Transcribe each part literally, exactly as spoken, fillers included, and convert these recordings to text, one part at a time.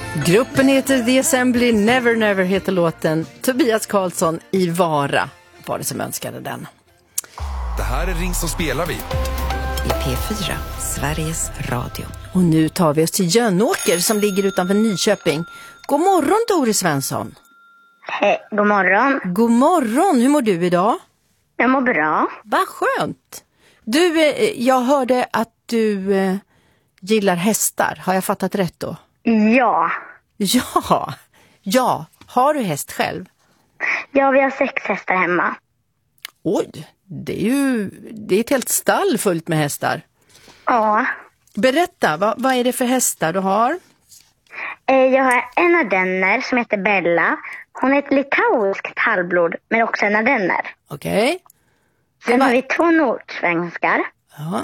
Gruppen heter The Assembly, Never Never heter låten. Tobias Karlsson i Vara var det som önskade den. Det här är Ring som spelar vi. I P fyra, Sveriges Radio. Och nu tar vi oss till Jönåker som ligger utanför Nyköping. God morgon Doris Svensson. Hej, god morgon. God morgon, hur mår du idag? Jag mår bra. Vad skönt. Du, eh, jag hörde att du eh, gillar hästar. Har jag fattat rätt då? Ja. Ja, ja. Har du häst själv? Ja, vi har sex hästar hemma. Oj, det är ju det är ett helt stall fullt med hästar. Ja. Berätta, vad, vad är det för hästar du har? Eh, Jag har en ardenner som heter Bella. Hon är ett litauiskt halvblod, men också en ardenner. Okej. Okay. Sen har vi två nordsvenskar. Ja.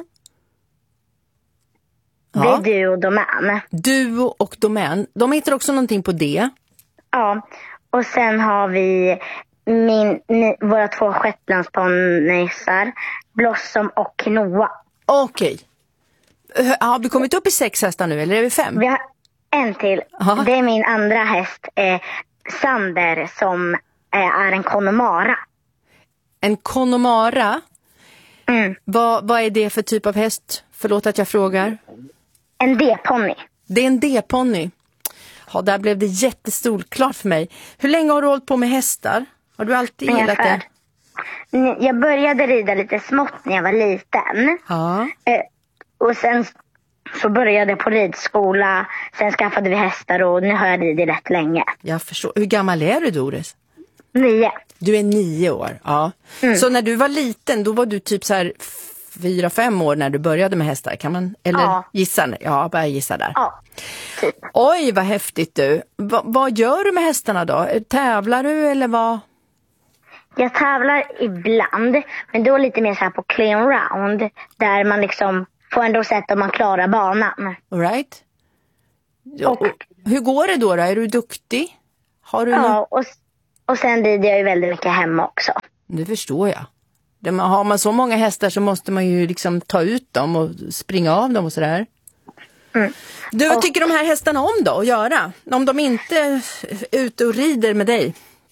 Det Ja. är Duo och Domän. Duo och Domän. De heter också någonting på det. Ja, och sen har vi min, ni, våra två shetlandsponnysar, Blossom och Noah. Okej. Okay. Har vi kommit upp i sex hästar nu, eller är vi fem? Vi har en till. Aha. Det är min andra häst, eh, Sander, som eh, är en Connemara. En Connemara? Mm. Vad, vad är det för typ av häst? Förlåt att jag frågar. En D-ponny. Det är en D-ponny. Ja, där blev det jättestolklart för mig. Hur länge har du hållit på med hästar? Har du alltid gillat det? Jag började rida lite smått när jag var liten. Ja. Eh, och sen så började jag på ridskola. Sen skaffade vi hästar och nu har jag ridit rätt länge. Jag förstår. Hur gammal är du, Doris? Nio. Du är nio år, ja. Mm. Så när du var liten, då var du typ så här fyra, fem år när du började med hästar, kan man? Eller ja. gissa? Ja, bara gissa där. Ja, typ. Oj, vad häftigt du. Va, vad gör du med hästarna då? Tävlar du eller vad? Jag tävlar ibland, men då lite mer så här på clean round. Där man liksom får ändå sett om man klarar banan. All right. Ja, och, hur går det då, då? Är du duktig? Har du ja, någon... och, och sen rider jag ju väldigt mycket hemma också. Det förstår jag. Har man så många hästar så måste man ju liksom ta ut dem och springa av dem och sådär. Mm. Du, vad och, tycker de här hästarna om då att göra? Om de inte är ute och rider med dig?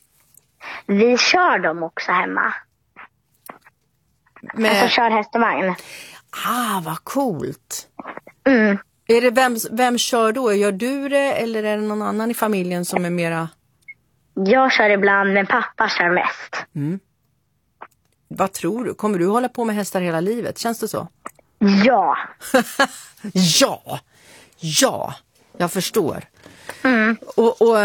Vi kör dem också hemma. Med... Alltså kör häst och vagn. Ah, vad coolt. Mm. Är det vem, vem kör då? Gör du det eller är det någon annan i familjen som är mera... Jag kör ibland, men pappa kör mest. Mm. Vad tror du? Kommer du hålla på med hästar hela livet? Känns det så? Ja. ja. Ja. Jag förstår. Mm. Och, och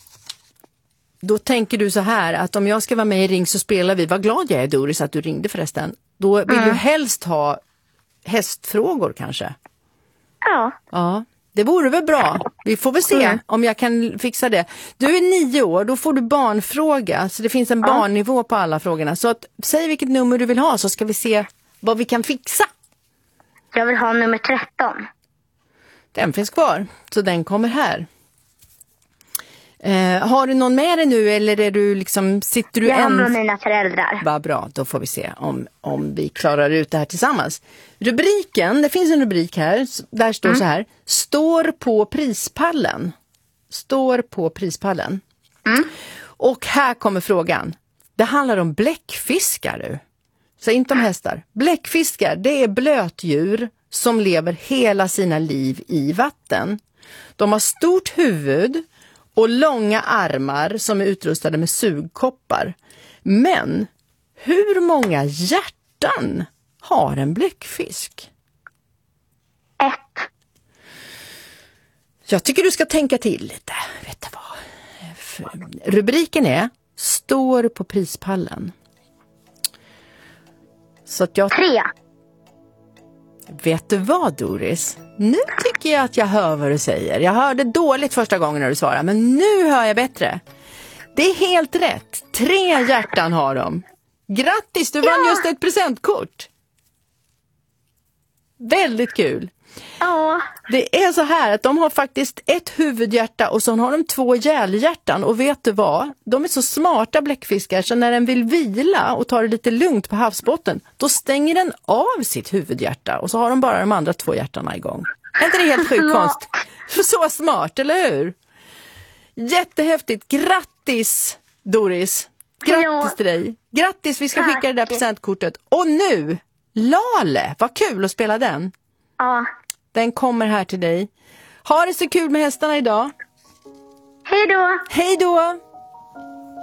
då tänker du så här att om jag ska vara med i Ring så spelar vi. Vad glad jag är, Doris, att du ringde förresten. Då vill mm. du helst ha hästfrågor kanske? Ja. Ja. Det vore väl bra. Vi får väl se mm. om jag kan fixa det. Du är nio år, då får du barnfråga. Så det finns en ja. barnnivå på alla frågorna. Så att, säg vilket nummer du vill ha så ska vi se vad vi kan fixa. Jag vill ha nummer tretton. Den finns kvar, så den kommer här. Eh, har du någon med dig nu eller är du liksom, sitter du jag en... har med mina föräldrar. Vad bra, då får vi se om, om vi klarar ut det här tillsammans. Rubriken, det finns en rubrik här, där står mm. så här. Står på prispallen. Står på prispallen. Mm. Och här kommer frågan. Det handlar om bläckfiskar du. Så inte om hästar. Bläckfiskar, det är blötdjur som lever hela sina liv i vatten. De har stort huvud och långa armar som är utrustade med sugkoppar. Men hur många hjärtan har en bläckfisk? Ett. Jag tycker du ska tänka till lite. Vet du vad? Rubriken är Står på prispallen. Så att jag... Tre. Vet du vad, Doris? Nu tycker jag att jag hör vad du säger. Jag hörde dåligt första gången när du svarade, men nu hör jag bättre. Det är helt rätt. Tre hjärtan har de. Grattis, du vann ja. just ett presentkort. Väldigt kul. Ja. Det är så här att de har faktiskt ett huvudhjärta och så har de två gällhjärtan. Och vet du vad? De är så smarta bläckfiskar så när den vill vila och ta det lite lugnt på havsbotten, då stänger den av sitt huvudhjärta och så har de bara de andra två hjärtarna igång. Är inte det helt sjukt konst? Så smart, eller hur? Jättehäftigt. Grattis, Doris. Grattis Ja. till dig. Grattis, vi ska Tack. skicka det där presentkortet. Och nu, Lale, vad kul att spela den. Ja. Den kommer här till dig. Ha det så kul med hästarna idag. Hej då! Hej då!